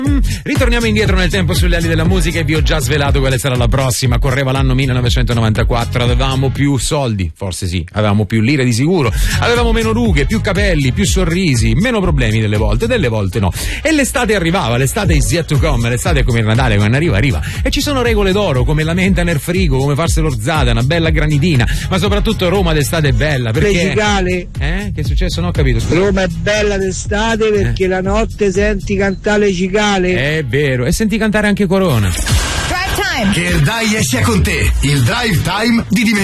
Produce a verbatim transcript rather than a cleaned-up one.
Mm, ritorniamo indietro nel tempo sulle ali della musica e vi ho già svelato quale sarà la prossima. Correva l'anno millenovecentonovantaquattro, avevamo più soldi, forse sì, avevamo più lire di sicuro, avevamo meno rughe, più capelli, più sorrisi, meno problemi delle volte, delle volte no. E l'estate arrivava, l'estate is yet to come, l'estate è come il Natale, quando arriva arriva. E ci sono regole d'oro, come la menta nel frigo, come farsi l'orzata, una bella granitina, ma soprattutto Roma d'estate è bella, perché... Le cicale. Eh? Che è successo? Non ho capito, scusa. Roma è bella d'estate perché eh? la notte senti cantare le cicale. È vero, e senti cantare anche Corona. Drive Time! Che il dai esce con te, il Drive Time di Dimensione.